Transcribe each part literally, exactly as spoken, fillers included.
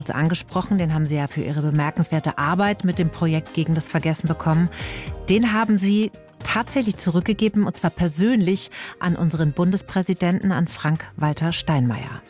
angesprochen. Den haben Sie ja für Ihre bemerkenswerte Arbeit mit dem Projekt gegen das Vergessen bekommen. Den haben Sie tatsächlich zurückgegeben, und zwar persönlich an unseren Bundespräsidenten, an Frank-Walter Steinmeier.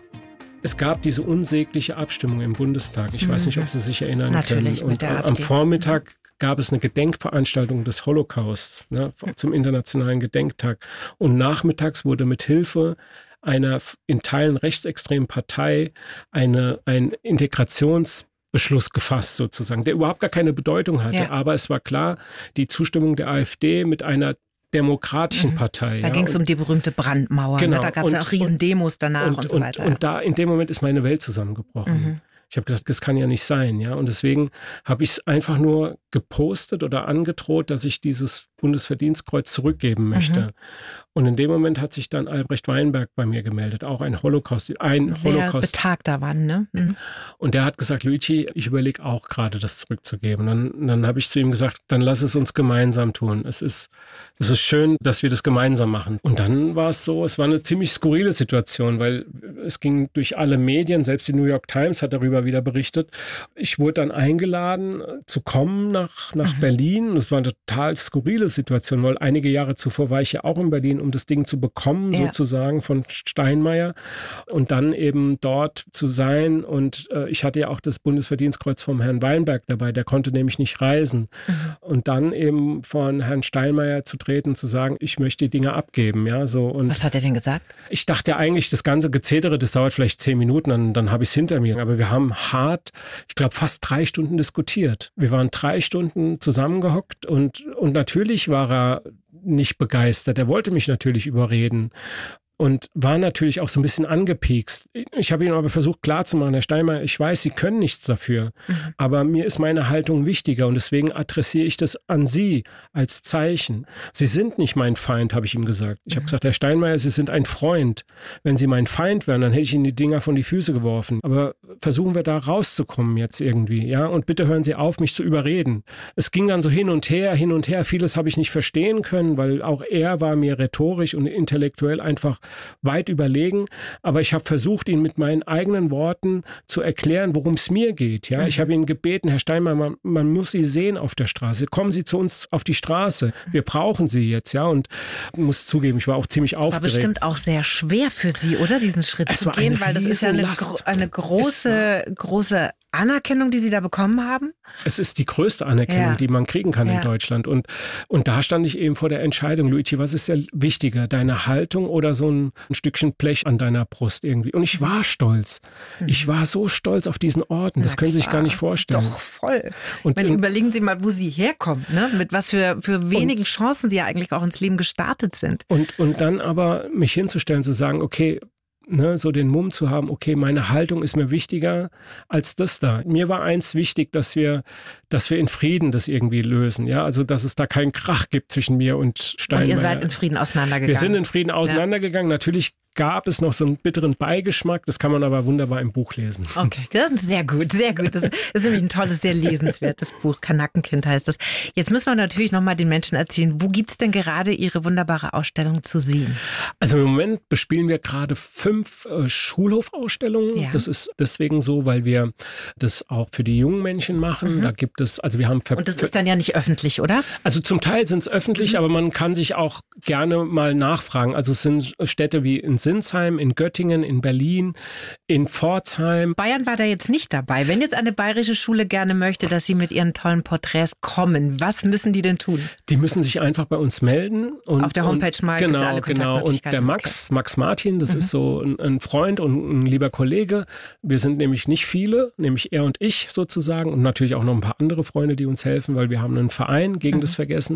Es gab diese unsägliche Abstimmung im Bundestag. Ich mhm. weiß nicht, ob Sie sich erinnern Natürlich, können. Und mit der am Vormittag gab es eine Gedenkveranstaltung des Holocausts, ne, zum Internationalen Gedenktag. Und nachmittags wurde mit Hilfe einer in Teilen rechtsextremen Partei eine, ein Integrationsbeschluss gefasst sozusagen, der überhaupt gar keine Bedeutung hatte. Ja. Aber es war klar, die Zustimmung der AfD mit einer demokratischen mhm. Partei. Da ja. ging es um die berühmte Brandmauer. Genau. Ne? Da gab es ja auch Riesendemos danach und, und so weiter. Und, und da in dem Moment ist meine Welt zusammengebrochen. Mhm. Ich habe gesagt, das kann ja nicht sein. Ja? Und deswegen habe ich es einfach nur gepostet oder angedroht, dass ich dieses Bundesverdienstkreuz zurückgeben möchte. Mhm. Und in dem Moment hat sich dann Albrecht Weinberg bei mir gemeldet, auch ein Holocaust, ein Sehr Holocaust. betagter Mann, ne? Mhm. Und der hat gesagt, Luigi, ich überlege auch gerade, das zurückzugeben. Dann, dann habe ich zu ihm gesagt, dann lass es uns gemeinsam tun. Es ist, es ist schön, dass wir das gemeinsam machen. Und dann war es so, es war eine ziemlich skurrile Situation, weil es ging durch alle Medien, selbst die New York Times hat darüber wieder berichtet. Ich wurde dann eingeladen, zu kommen nach, nach mhm. Berlin. Das war eine total skurrile Situation, weil einige Jahre zuvor war ich ja auch in Berlin, um das Ding zu bekommen, ja. sozusagen von Steinmeier und dann eben dort zu sein. Und äh, ich hatte ja auch das Bundesverdienstkreuz vom Herrn Weinberg dabei, der konnte nämlich nicht reisen. Mhm. Und dann eben von Herrn Steinmeier zu treten, zu sagen, ich möchte die Dinge abgeben. Ja, so. Und was hat er denn gesagt? Ich dachte eigentlich, das ganze Gezedere, das dauert vielleicht zehn Minuten, dann, dann habe ich es hinter mir. Aber wir haben hart, ich glaube, fast drei Stunden diskutiert. Wir waren drei Stunden zusammengehockt und, und natürlich war er nicht begeistert. Er wollte mich natürlich überreden und war natürlich auch so ein bisschen angepiekst. Ich habe ihm aber versucht klarzumachen, Herr Steinmeier, ich weiß, Sie können nichts dafür, mhm. aber mir ist meine Haltung wichtiger und deswegen adressiere ich das an Sie als Zeichen. Sie sind nicht mein Feind, habe ich ihm gesagt. Ich mhm. habe gesagt, Herr Steinmeier, Sie sind ein Freund. Wenn Sie mein Feind wären, dann hätte ich Ihnen die Dinger von die Füße geworfen. Aber versuchen wir da rauszukommen jetzt irgendwie, ja? Und bitte hören Sie auf, mich zu überreden. Es ging dann so hin und her, hin und her. Vieles habe ich nicht verstehen können, weil auch er war mir rhetorisch und intellektuell einfach weit überlegen, aber ich habe versucht, ihn mit meinen eigenen Worten zu erklären, worum es mir geht. Ja? Mhm. Ich habe ihn gebeten, Herr Steinmeier, man, man muss Sie sehen auf der Straße. Kommen Sie zu uns auf die Straße. Wir brauchen Sie jetzt. Ja? Und ich muss zugeben, ich war auch ziemlich aufgeregt. Es war bestimmt auch sehr schwer für Sie, oder? Diesen Schritt es zu gehen, weil das ist ja eine, eine große, große Anerkennung, die Sie da bekommen haben? Es ist die größte Anerkennung, ja. die man kriegen kann ja. in Deutschland. Und, und da stand ich eben vor der Entscheidung, Luigi, was ist ja wichtiger, deine Haltung oder so ein, ein Stückchen Blech an deiner Brust irgendwie? Und ich war stolz. Mhm. Ich war so stolz auf diesen Orden. Das Na können Sie sich gar nicht vorstellen. Doch, voll. Und meine, überlegen Sie mal, wo Sie herkommen, ne? Mit was für, für wenigen und, Chancen Sie ja eigentlich auch ins Leben gestartet sind. Und, und dann aber mich hinzustellen, zu sagen, okay, Ne, so den Mumm zu haben, okay, meine Haltung ist mir wichtiger als das da. Mir war eins wichtig, dass wir, dass wir in Frieden das irgendwie lösen. Ja, also dass es da keinen Krach gibt zwischen mir und Steinmeier. Und ihr seid in Frieden auseinandergegangen. Wir sind in Frieden auseinandergegangen. Ja. Natürlich gab es noch so einen bitteren Beigeschmack. Das kann man aber wunderbar im Buch lesen. Okay, das ist sehr gut, sehr gut. Das ist nämlich ein tolles, sehr lesenswertes Buch. Kanackenkind heißt das. Jetzt müssen wir natürlich noch mal den Menschen erzählen, wo gibt es denn gerade Ihre wunderbare Ausstellung zu sehen? Also im Moment bespielen wir gerade fünf äh, Schulhofausstellungen. Ja. Das ist deswegen so, weil wir das auch für die jungen Menschen machen. Mhm. Da gibt es, also wir haben... Ver- Und das ist dann ja nicht öffentlich, oder? Also zum Teil sind es öffentlich, mhm. aber man kann sich auch gerne mal nachfragen. Also es sind Städte wie in Sinsheim, in Göttingen, in Berlin, in Pforzheim. Bayern war da jetzt nicht dabei. Wenn jetzt eine bayerische Schule gerne möchte, dass Sie mit ihren tollen Porträts kommen, was müssen die denn tun? Die müssen sich einfach bei uns melden. Und, auf der Homepage und, mal genau, alle genau. Und der Max, okay. Max Martin, das mhm. ist so ein, ein Freund und ein lieber Kollege. Wir sind nämlich nicht viele, nämlich er und ich sozusagen und natürlich auch noch ein paar andere Freunde, die uns helfen, weil wir haben einen Verein gegen mhm. das Vergessen.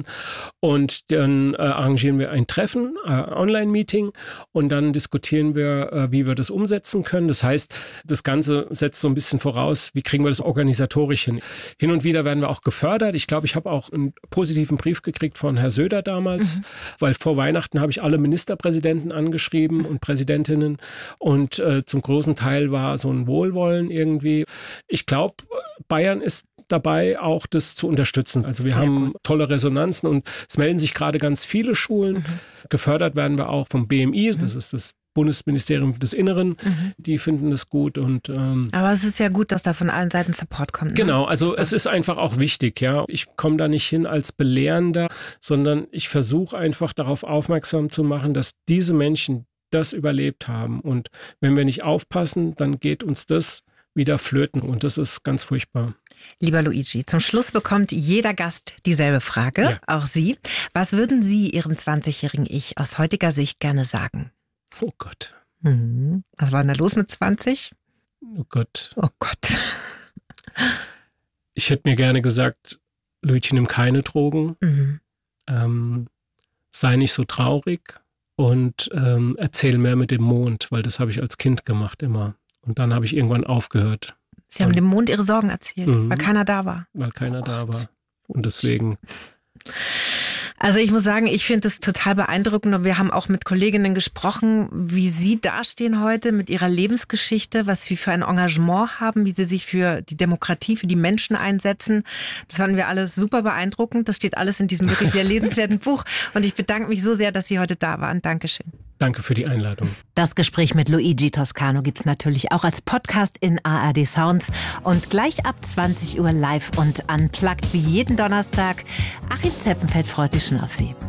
Und dann äh, arrangieren wir ein Treffen, äh, Online-Meeting und dann diskutieren wir, wie wir das umsetzen können. Das heißt, das Ganze setzt so ein bisschen voraus, wie kriegen wir das organisatorisch hin. Hin und wieder werden wir auch gefördert. Ich glaube, ich habe auch einen positiven Brief gekriegt von Herrn Söder damals, mhm. weil vor Weihnachten habe ich alle Ministerpräsidenten angeschrieben und Präsidentinnen und äh, zum großen Teil war so ein Wohlwollen irgendwie. Ich glaube, Bayern ist dabei, auch das zu unterstützen. Also wir Sehr haben gut. tolle Resonanzen und es melden sich gerade ganz viele Schulen. Mhm. Gefördert werden wir auch vom B M I, das ist das Bundesministerium des Inneren, mhm. die finden es gut. Und, ähm, aber es ist ja gut, dass da von allen Seiten Support kommt. Ne? Genau, also Super. Es ist einfach auch wichtig. Ja, ich komme da nicht hin als Belehrender, sondern ich versuche einfach darauf aufmerksam zu machen, dass diese Menschen das überlebt haben. Und wenn wir nicht aufpassen, dann geht uns das wieder flöten. Und das ist ganz furchtbar. Lieber Luigi, zum Schluss bekommt jeder Gast dieselbe Frage, ja. Auch Sie. Was würden Sie Ihrem zwanzigjährigen Ich aus heutiger Sicht gerne sagen? Oh Gott. Mhm. Was war denn da los mit zwanzig? Oh Gott. Oh Gott. Ich hätte mir gerne gesagt, Luigi, nimm keine Drogen. Mhm. Ähm, sei nicht so traurig und ähm, erzähl mehr mit dem Mond, weil das habe ich als Kind gemacht immer. Und dann habe ich irgendwann aufgehört. Sie haben dem Mond Ihre Sorgen erzählt, mhm. weil keiner da war. Weil keiner oh da war. Und deswegen. Also ich muss sagen, ich finde es total beeindruckend und wir haben auch mit Kolleginnen gesprochen, wie Sie dastehen heute mit Ihrer Lebensgeschichte, was Sie für ein Engagement haben, wie Sie sich für die Demokratie, für die Menschen einsetzen. Das fanden wir alles super beeindruckend. Das steht alles in diesem wirklich sehr lesenswerten Buch und ich bedanke mich so sehr, dass Sie heute da waren. Dankeschön. Danke für die Einladung. Das Gespräch mit Luigi Toscano gibt's natürlich auch als Podcast in A R D Sounds und gleich ab zwanzig Uhr live und unplugged wie jeden Donnerstag. Achim Zeppenfeld freut sich schon auf Sie.